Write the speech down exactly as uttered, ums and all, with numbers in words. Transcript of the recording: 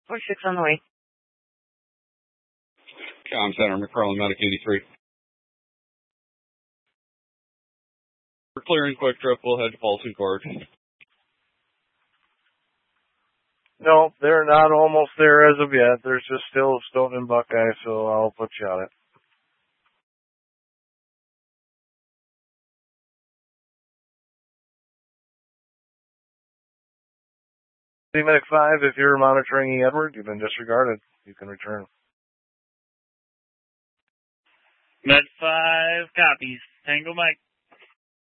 four six on the way. Com Center, McFarland Medic eighty-three. We're clearing Quick Trip. We'll head to Paulson Court. No, they're not almost there as of yet. There's just still Stoughton and Buckeye, so I'll put you on it. Medic five, if you're monitoring E. Edward, you've been disregarded. You can return. Med five copies. Tango Mike.